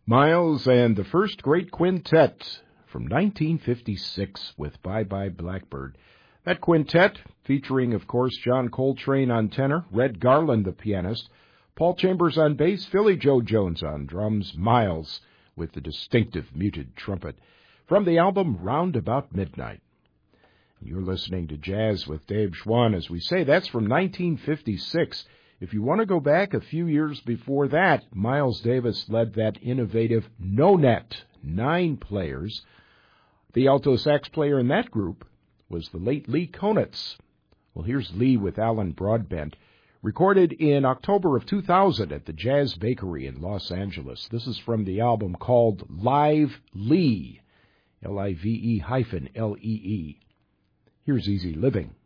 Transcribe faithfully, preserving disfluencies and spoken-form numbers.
Miles and the First Great Quintet from nineteen fifty-six with Bye Bye Blackbird. That quintet, featuring, of course, John Coltrane on tenor, Red Garland, the pianist, Paul Chambers on bass, Philly Joe Jones on drums, Miles with the distinctive muted trumpet, from the album Round About Midnight. You're listening to Jazz with Dave Schwann. As we say, that's from nineteen fifty-six. If you want to go back a few years before that, Miles Davis led that innovative no-net, nine players. The alto sax player in that group was the late Lee Konitz. Well, here's Lee with Alan Broadbent, recorded in October of two thousand at the Jazz Bakery in Los Angeles. This is from the album called Live Lee, L I V E hyphen L E E. Here's Easy Living.